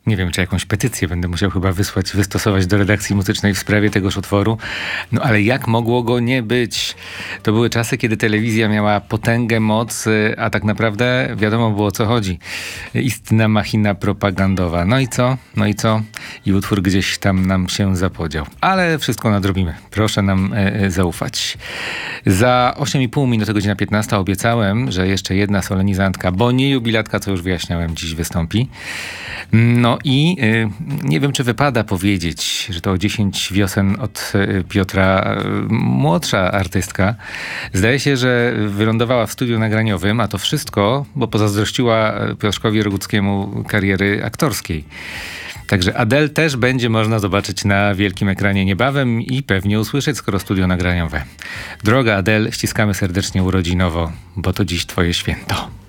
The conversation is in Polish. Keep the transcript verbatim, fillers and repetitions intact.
Nie wiem, czy jakąś petycję będę musiał chyba wysłać, wystosować do redakcji muzycznej w sprawie tegoż utworu. No ale jak mogło go nie być? To były czasy, kiedy telewizja miała potęgę, moc, a tak naprawdę wiadomo było, o co chodzi. Istna machina propagandowa. No i co? No i co? I utwór gdzieś tam nam się zapodział. Ale wszystko nadrobimy. Proszę nam e, zaufać. Za osiem i pół minuty, godzina piętnasta obiecałem, że jeszcze jedna solenizantka, bo nie jubilatka, co już wyjaśniałem, dziś wystąpi. No i y, nie wiem, czy wypada powiedzieć, że to o dziesięć wiosen od y, Piotra y, młodsza artystka. Zdaje się, że wylądowała w studiu nagraniowym, a to wszystko, bo pozazdrościła Piotrkowi Roguckiemu kariery aktorskiej. Także Adele też będzie można zobaczyć na wielkim ekranie niebawem i pewnie usłyszeć, skoro studio nagraniowe. Droga Adele, ściskamy serdecznie urodzinowo, bo to dziś twoje święto.